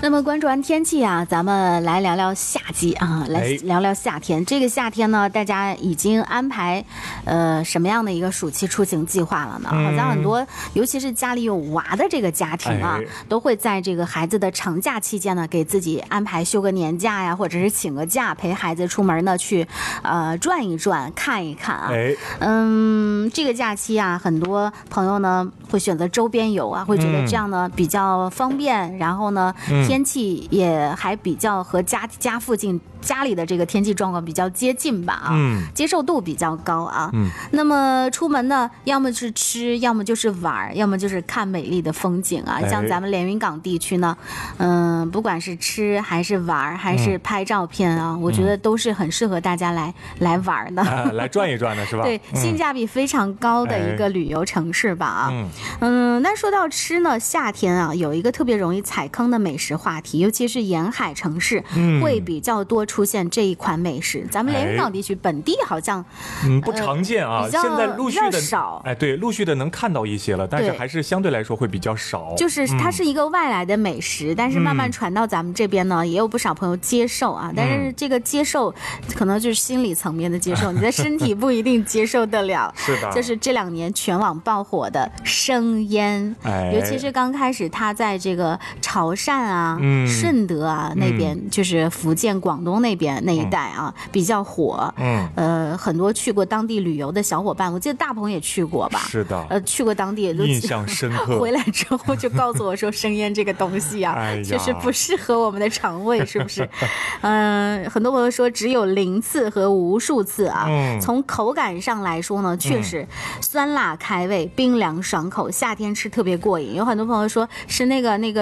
那么关注完天气啊，咱们来聊聊夏季啊，来聊聊夏天。这个夏天呢，大家已经安排什么样的一个暑期出行计划了呢？好像很多，尤其是家里有娃的这个家庭啊，都会在这个孩子的长假期间呢，给自己安排休个年假呀，或者是请个假，陪孩子出门呢去转一转、看一看啊。这个假期啊，很多朋友呢会选择周边游啊，会觉得这样呢比较方便，然后呢天气也还比较和家附近家里的这个天气状况比较接近吧啊，接受度比较高啊。那么出门呢，要么是吃，要么就是玩，要么就是看美丽的风景啊。像咱们连云港地区呢，不管是吃还是玩还是拍照片啊，我觉得都是很适合大家来玩的， 来转一转的是吧？ 对，性价比非常高的一个旅游城市吧啊。那说到吃呢，夏天啊有一个特别容易踩坑的美食话题，尤其是沿海城市会比较多出现这一款美食。咱们连云港地区本地好像不常见啊，现在陆续的少，对，陆续的能看到一些了，但是还是相对来说会比较少。 就是它是一个外来的美食，但是慢慢传到咱们这边呢，也有不少朋友接受啊。但是这个接受可能就是心理层面的接受，你的身体不一定接受得了。 是的， 就是这2年全网爆火的生腌，尤其是刚开始它在这个潮汕啊、顺德啊那边，就是福建、广东那边那一带啊比较火。很多去过当地旅游的小伙伴，我记得大鹏也去过吧？ 是的， 去过当地也都印象深刻。 回来之后就告诉我说，生腌这个东西啊，确实不适合我们的肠胃，是不是？很多朋友说只有0次和无数次啊。从口感上来说呢，确实酸辣开胃，冰凉爽口，夏天吃特别过瘾。有很多朋友说是那个